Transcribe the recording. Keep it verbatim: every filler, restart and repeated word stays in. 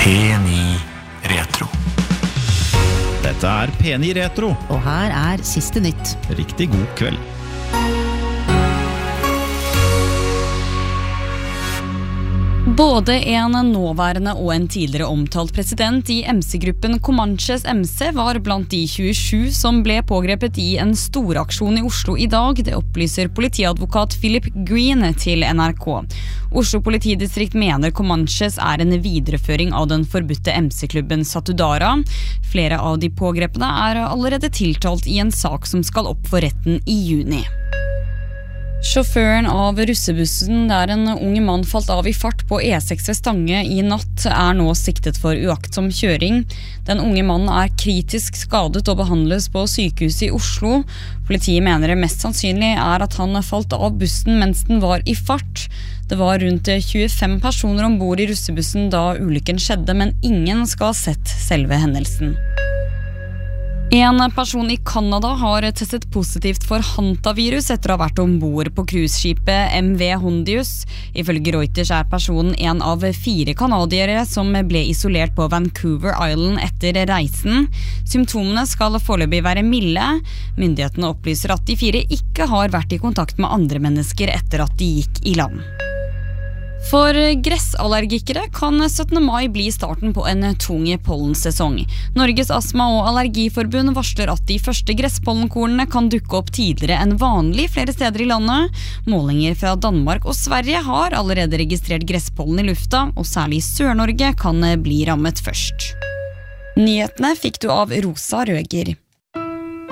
P ni Retro. Dette er P ni Retro. Og her er siste nytt. Riktig god kveld. Både en nåværende og en tidligere omtalt president i M C-gruppen Comanches M C var blant de tjuesju som ble pågrepet i en storaksjon i Oslo i dag. Det opplyser politiadvokat Philip Green til N R K. Oslo politidistrikt mener Comanches er en videreføring av den forbudte M C-klubben Satudara. Flere av de pågrepene er allerede tiltalt i en sak som skal opp for retten i juni. Sjåføren av russebussen der en unge mann falt av i fart på E seks ved Stange i natt er nå siktet for uaktsom kjøring. Den unge mannen er kritisk skadet og behandles på sykehuset i Oslo. Politiet mener det mest sannsynlig er at han falt av bussen mens den var i fart. Det var rundt tjuefem personer ombord i russebussen da ulykken skjedde, men ingen skal ha sett selve hendelsen. En person i Kanada har testet positivt for hantavirus etter å ha vært ombord på cruiseskipet M V Hondius. Ifølge Reuters er personen en av fire kanadiere som ble isolert på Vancouver Island etter reisen. Symptomene skal foreløpig være milde. Myndighetene opplyser at de fire ikke har vært i kontakt med andre mennesker etter at de gikk i land. For gressallergikere kan syttende mai bli starten på en tung pollensesong. Norges Astma- og Allergiforbund varsler at de første gresspollenkornene kan dukke opp tidligere enn vanlig flere steder i landet. Målinger fra Danmark og Sverige har allerede registrert gresspollen i lufta, og særlig Sør-Norge kan bli rammet først. Nyhetene fikk du av Rosa Røger.